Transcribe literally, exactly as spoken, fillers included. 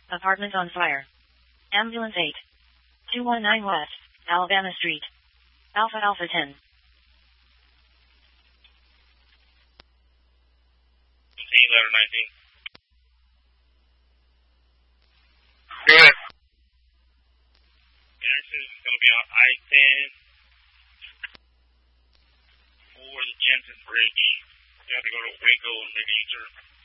Apartment on fire. Ambulance eight. two one nine West, Alabama Street. Alpha Alpha ten. Letter nineteen. Good. Intersection is going to be on I ten for the Jensen Bridge. You have to go to Waco and maybe turn